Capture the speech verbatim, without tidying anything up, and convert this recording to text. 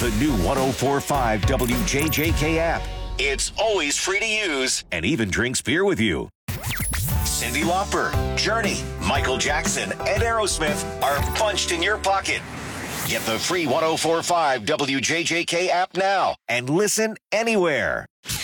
The new one oh four point five W J J K app. It's always free to use and even drinks beer with you. Cyndi Lauper, Journey, Michael Jackson, and Aerosmith are punched in your pocket. Get the free one oh four point five W J J K app now and listen anywhere.